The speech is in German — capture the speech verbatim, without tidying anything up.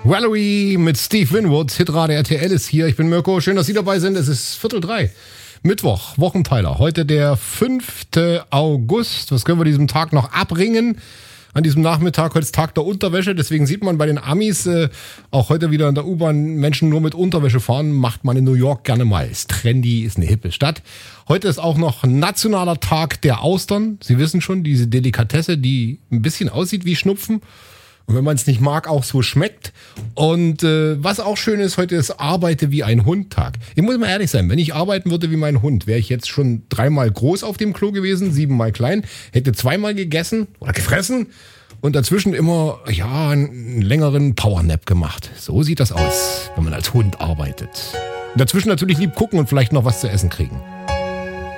Valerie mit Steve Winwood, Hitradio R T L ist hier. Ich bin Mirko, schön, dass Sie dabei sind. Es ist Viertel drei. Mittwoch, Wochenteiler. Heute der fünfte August. Was können wir diesem Tag noch abringen? An diesem Nachmittag, heute ist Tag der Unterwäsche. Deswegen sieht man bei den Amis äh, auch heute wieder in der U-Bahn Menschen nur mit Unterwäsche fahren. Macht man in New York gerne mal. Ist trendy, ist eine hippe Stadt. Heute ist auch noch nationaler Tag der Austern. Sie wissen schon, diese Delikatesse, die ein bisschen aussieht wie Schnupfen. Und wenn man es nicht mag, auch so schmeckt. Und äh, was auch schön ist, heute ist Arbeite wie ein Hund-Tag. Ich muss mal ehrlich sein, wenn ich arbeiten würde wie mein Hund, wäre ich jetzt schon dreimal groß auf dem Klo gewesen, siebenmal klein, hätte zweimal gegessen oder gefressen und dazwischen immer ja einen längeren Powernap gemacht. So sieht das aus, wenn man als Hund arbeitet. Und dazwischen natürlich lieb gucken und vielleicht noch was zu essen kriegen.